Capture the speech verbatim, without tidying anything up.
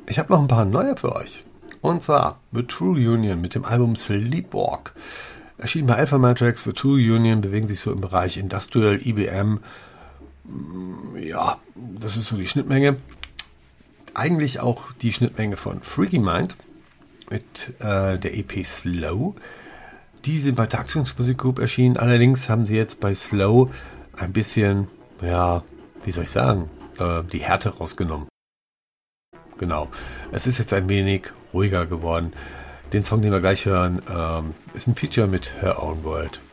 Ich habe noch ein paar neue für euch. Und zwar The True Union mit dem Album Sleepwalk. Erschienen bei Alpha Matrix. The True Union bewegen sich so im Bereich Industrial, E B M. Ja, das ist so die Schnittmenge. Eigentlich auch die Schnittmenge von Freaky Mind mit äh, der E P Slow. Die sind bei Taktionsmusik Group erschienen. Allerdings haben sie jetzt bei Slow ein bisschen, ja, wie soll ich sagen, äh, die Härte rausgenommen. Genau. Es ist jetzt ein wenig ruhiger geworden. Den Song, den wir gleich hören, ähm, ist ein Feature mit Her Own World.